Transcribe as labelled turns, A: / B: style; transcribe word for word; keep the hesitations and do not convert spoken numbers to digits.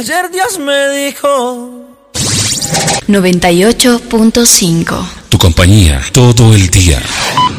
A: Ayer Dios me dijo.
B: noventa y ocho punto cinco.
C: Tu compañía todo el día.